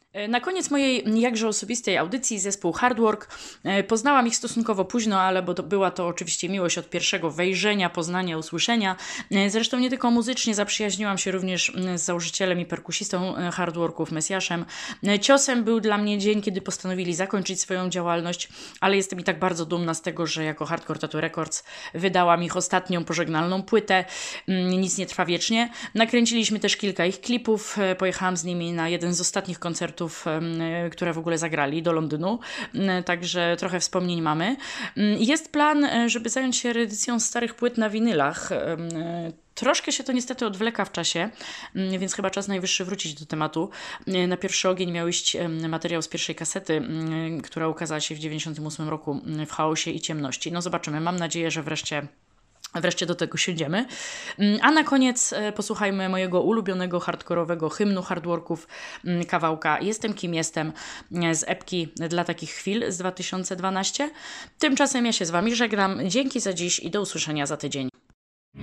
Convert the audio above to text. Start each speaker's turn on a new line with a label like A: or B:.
A: Na koniec mojej jakże osobistej audycji zespół Hardwork. Poznałam ich stosunkowo późno, ale była to oczywiście miłość od pierwszego wejrzenia, poznania, usłyszenia. Zresztą nie tylko muzycznie zaprzyjaźniłam się również z założycielem i perkusistą Hardworków, Mesjaszem. Ciosem był dla mnie dzień, kiedy postanowili zakończyć swoją działalność, ale jestem i tak bardzo dumna z tego, że jako Hardcore Tattoo Records wydałam ich ostatnią pożegnalną płytę. Nic nie trwa wiecznie. Nakręciliśmy też kilka ich klipów. Pojechałam z nimi na jeden z ostatnich koncertów, które w ogóle zagrali, do Londynu. Także trochę wspomnień mamy. Jest plan, żeby zająć się reedycją starych płyt na winylach. Troszkę się to niestety odwleka w czasie, więc chyba czas najwyższy wrócić do tematu. Na pierwszy ogień miał iść materiał z pierwszej kasety, która ukazała się w 1998 roku w chaosie i ciemności. No zobaczymy, mam nadzieję, że wreszcie do tego siędziemy. A na koniec posłuchajmy mojego ulubionego hardkorowego hymnu hardworków, kawałka Jestem kim jestem z epki Dla takich chwil z 2012. Tymczasem ja się z Wami żegnam. Dzięki za dziś i do usłyszenia za tydzień.